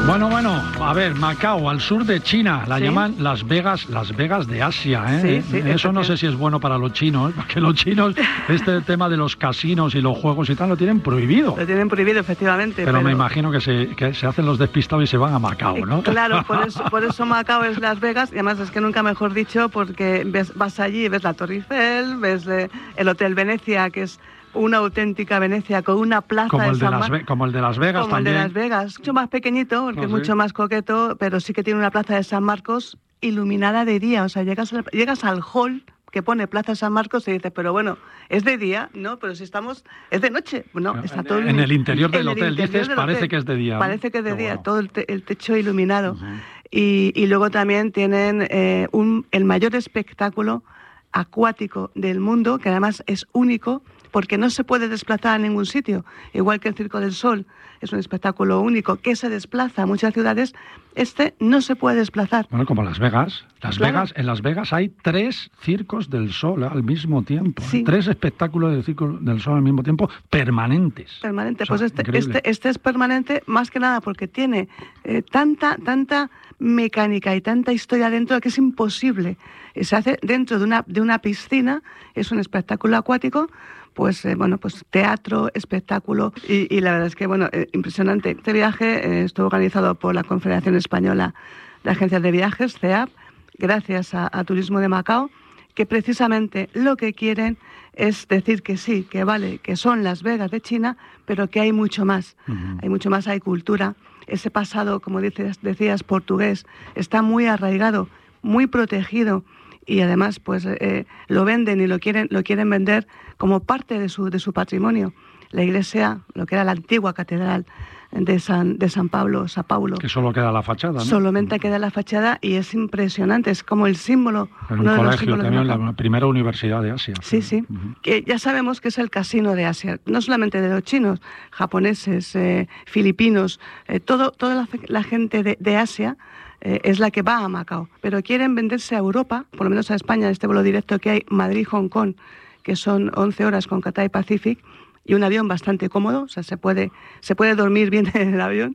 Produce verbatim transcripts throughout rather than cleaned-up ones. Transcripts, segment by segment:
Bueno, bueno, a ver, Macao, al sur de China, la ¿Sí? llaman Las Vegas, Las Vegas de Asia, ¿eh? Sí, sí, Eso no sé si es bueno para los chinos, ¿eh? Porque los chinos, este tema de los casinos y los juegos y tal, lo tienen prohibido. Lo tienen prohibido, efectivamente. Pero, pero... me imagino que se, que se hacen los despistados y se van a Macao, ¿no? Claro, por eso, por eso Macao es Las Vegas, y además es que nunca mejor dicho, porque ves, vas allí y ves la Torre Eiffel, ves eh, el Hotel Venecia, que es una auténtica Venecia con una plaza como, de el de San las, Mar... como el de Las Vegas como también. el de Las Vegas, mucho más pequeñito, porque ¿Ah, es sí? mucho más coqueto, pero sí que tiene una plaza de San Marcos iluminada de día, o sea, llegas al, llegas al hall que pone Plaza San Marcos y dices, pero bueno, ¿es de día? No, pero si estamos, es de noche. No, está todo en el interior del en el hotel, interior dices, del parece hotel. que es de día. Parece que es de Qué día, bueno. todo el, te, el techo iluminado. Uh-huh. y, y luego también tienen eh, un, el mayor espectáculo acuático del mundo, que además es único, porque no se puede desplazar a ningún sitio, igual que el Circo del Sol es un espectáculo único que se desplaza a muchas ciudades, este no se puede desplazar. Bueno, como Las Vegas. Las Claro. Vegas, en Las Vegas hay tres circos del sol ¿eh? al mismo tiempo. Sí. ¿eh? Tres espectáculos del circo del sol al mismo tiempo, permanentes. Permanente, O sea, pues este, increíble. este, este es permanente más que nada porque tiene eh, tanta, tanta mecánica y tanta historia dentro que es imposible. Eh, se hace dentro de una, de una piscina, es un espectáculo acuático, pues eh, bueno, pues teatro, espectáculo, y, y la verdad es que bueno, eh, impresionante. Este viaje eh, estuvo organizado por la Confederación Española de Agencias de Viajes, C E A P, gracias a, a Turismo de Macao, que precisamente lo que quieren es decir que sí, que vale, que son Las Vegas de China, pero que hay mucho más. Uh-huh. Hay mucho más, hay cultura. Ese pasado, como dices, decías, portugués, está muy arraigado, muy protegido, y además pues eh, lo venden y lo quieren, lo quieren vender como parte de su, de su patrimonio. La iglesia, lo que era la antigua catedral de San, de San Pablo, San Paulo. Que solo queda la fachada, ¿no? Solamente queda la fachada y es impresionante, es como el símbolo. En un colegio también, la primera universidad de Asia. Sí, sí, uh-huh. Que ya sabemos que es el casino de Asia, no solamente de los chinos, japoneses, eh, filipinos, eh, todo, toda la, la gente de, de Asia eh, es la que va a Macao, pero quieren venderse a Europa, por lo menos a España, este vuelo directo que hay Madrid-Hong Kong, que son once horas con Cathay Pacific, y un avión bastante cómodo, o sea, se puede, se puede dormir bien en el avión,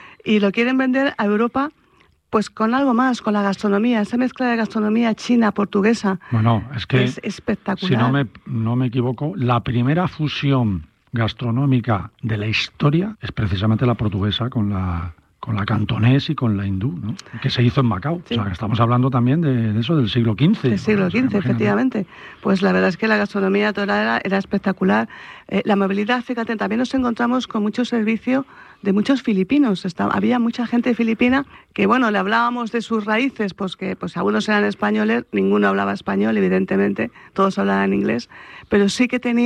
y lo quieren vender a Europa pues con algo más, con la gastronomía, esa mezcla de gastronomía china, portuguesa. Bueno, es que es espectacular. Si no me, no me equivoco, la primera fusión gastronómica de la historia es precisamente la portuguesa con la... con la cantonés y con la hindú, ¿no? Que se hizo en Macao. Sí. O sea, que estamos hablando también de, de eso, del siglo quince. Del siglo quince, o sea, efectivamente. Pues la verdad es que la gastronomía toda era, era espectacular. Eh, la movilidad, fíjate, también nos encontramos con mucho servicio de muchos filipinos. Está, había mucha gente filipina que, bueno, le hablábamos de sus raíces, pues que pues algunos eran españoles, ninguno hablaba español, evidentemente, todos hablaban inglés, pero sí que tenía